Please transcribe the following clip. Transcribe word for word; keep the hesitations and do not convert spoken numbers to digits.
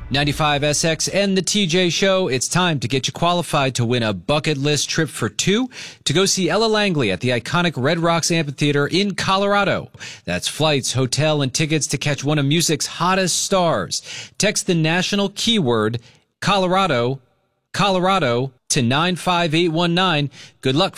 ninety-five S X and the T J Show. It's time to get you qualified to win a bucket list trip for two to go see Ella Langley at the iconic Red Rocks Amphitheater in Colorado. That's flights, hotel, and tickets to catch one of music's hottest stars. Text the national keyword Colorado, Colorado to nine five eight one nine. Good luck.